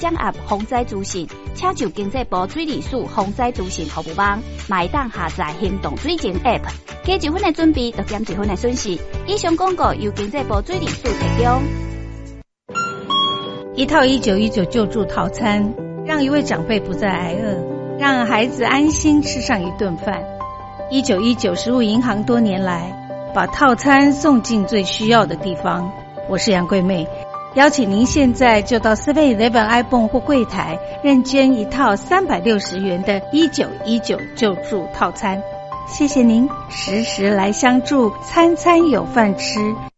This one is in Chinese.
掌握防灾资讯，请上经济部水利署防灾资讯服务网，买当下载行动水情 App。加1分的准备，就减1分的损失。以上广告由经济部水利署提供。 一套1919救助套餐，让一位长辈不再挨饿，让孩子安心吃上一顿饭。1919食物银行多年来把套餐送进最需要的地方。我是杨桂妹，邀请您现在就到 7-Eleven iPhone 或柜台认捐一套360元的1919救助套餐。谢谢您时时来相助，餐餐有饭吃。